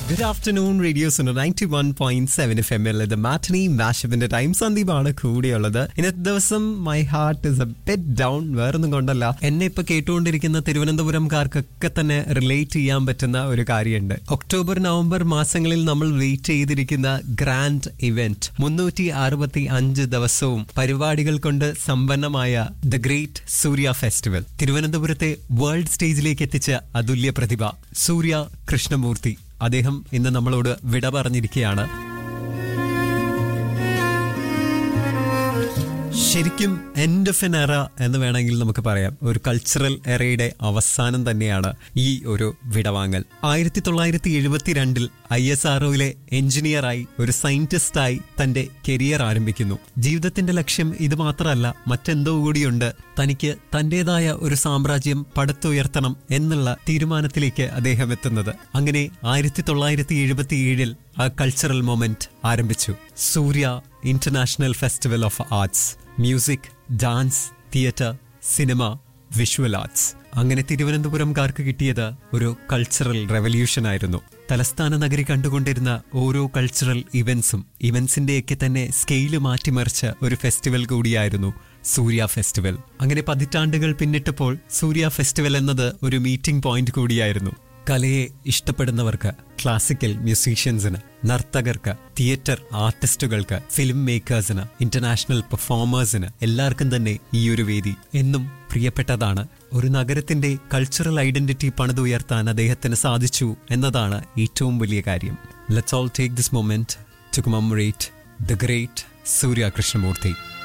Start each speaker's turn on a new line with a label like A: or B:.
A: Good afternoon, Radio Suno 91.7 FM. The matinee mashup in the time. സന്ദീപാണ് കൂടെയുള്ളത്. ഇന്നത്തെ ദിവസം my heart is A bit down. വേറൊന്നും കൊണ്ടല്ല, എന്നെ ഇപ്പൊ കേട്ടുകൊണ്ടിരിക്കുന്ന തിരുവനന്തപുരംകാർക്കൊക്കെ തന്നെ റിലേറ്റ് ചെയ്യാൻ പറ്റുന്ന ഒരു കാര്യമുണ്ട്. ഒക്ടോബർ നവംബർ മാസങ്ങളിൽ നമ്മൾ വെയിറ്റ് ചെയ്തിരിക്കുന്ന ഗ്രാൻഡ് ഇവന്റ്, 365 ദിവസവും പരിപാടികൾ കൊണ്ട് സമ്പന്നമായ ദ ഗ്രേറ്റ് സൂര്യ ഫെസ്റ്റിവൽ, തിരുവനന്തപുരത്തെ വേൾഡ് സ്റ്റേജിലേക്ക് എത്തിച്ച അതുല്യ പ്രതിഭ സൂര്യ കൃഷ്ണമൂർത്തി. അദ്ദേഹം ഇന്ന് നമ്മളോട് വിട പറഞ്ഞിരിക്കുകയാണ്. ശരിക്കും എൻഡ് ഓഫ് എൻ എറ എന്ന് വേണമെങ്കിൽ നമുക്ക് പറയാം. ഒരു കൾച്ചറൽ എറയുടെ അവസാനം തന്നെയാണ് ഈ ഒരു വിടവാങ്ങൽ. 1972 ISROയിലെ എഞ്ചിനീയറായി, ഒരു സയന്റിസ്റ്റായി തന്റെ കരിയർ ആരംഭിക്കുന്നു. ജീവിതത്തിന്റെ ലക്ഷ്യം ഇത് മാത്രമല്ല, മറ്റെന്തോ കൂടിയുണ്ട്. തനിക്ക് തന്റേതായ ഒരു സാമ്രാജ്യം പടുത്തുയർത്തണം എന്നുള്ള തീരുമാനത്തിലേക്ക് അദ്ദേഹം എത്തുന്നത്. അങ്ങനെ 1977 ആ കൾച്ചറൽ മൊമെന്റ് ആരംഭിച്ചു. സൂര്യ international festival of arts, music, dance, theatre, cinema, visual arts. അങ്ങനെ തിരുവനന്തപുരംകാർക്ക് കിട്ടിയത് ഒരു കൾച്ചറൽ റെവല്യൂഷൻ ആയിരുന്നു. തലസ്ഥാന നഗരി കണ്ടുകൊണ്ടിരുന്ന ഓരോ കൾച്ചറൽ ഇവന്റ്സിന്റെയൊക്കെ തന്നെ സ്കെയില് മാറ്റിമറിച്ച ഒരു ഫെസ്റ്റിവൽ കൂടിയായിരുന്നു സൂര്യ ഫെസ്റ്റിവൽ. അങ്ങനെ പതിറ്റാണ്ടുകൾ പിന്നിട്ടപ്പോൾ സൂര്യ ഫെസ്റ്റിവൽ എന്നത് ഒരു മീറ്റിംഗ് പോയിന്റ് കൂടിയായിരുന്നു. കലയെ ഇഷ്ടപ്പെടുന്നവർക്ക്, ക്ലാസിക്കൽ മ്യൂസീഷ്യൻസിന്, നർത്തകർക്ക്, തിയേറ്റർ ആർട്ടിസ്റ്റുകൾക്ക്, ഫിലിം മേക്കേഴ്സിന്, ഇന്റർനാഷണൽ പെർഫോമേഴ്സിന് എല്ലാവർക്കും തന്നെ ഈ ഒരു വേദി എന്നും പ്രിയപ്പെട്ടതാണ്. ഒരു നഗരത്തിന്റെ കൾച്ചറൽ ഐഡന്റിറ്റി പണിതുയർത്താൻ അദ്ദേഹത്തിന് സാധിച്ചു എന്നതാണ് ഏറ്റവും വലിയ കാര്യം. Let's all take this moment to commemorate the great Surya Krishnamurthy.